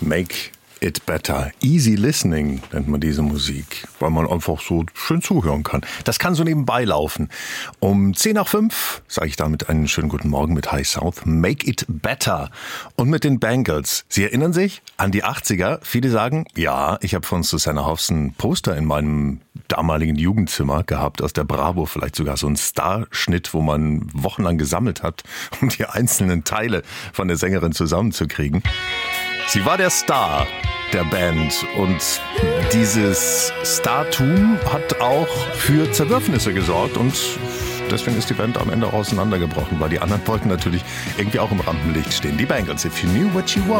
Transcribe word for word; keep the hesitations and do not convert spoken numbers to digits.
Make It Better. Easy Listening nennt man diese Musik, weil man einfach so schön zuhören kann. Das kann so nebenbei laufen. Um zehn nach fünf sage ich damit einen schönen guten Morgen mit High South. Make It Better. Und mit den Bangles. Sie erinnern sich an die achtziger? Viele sagen, ja, ich habe von Susanna Hoffs ein Poster in meinem damaligen Jugendzimmer gehabt, aus der Bravo, vielleicht sogar so ein Starschnitt, wo man wochenlang gesammelt hat, um die einzelnen Teile von der Sängerin zusammenzukriegen. Sie war der Star der Band und dieses Startum hat auch für Zerwürfnisse gesorgt und deswegen ist die Band am Ende auseinandergebrochen, weil die anderen wollten natürlich irgendwie auch im Rampenlicht stehen. Die Bangles, If You Knew What You Want.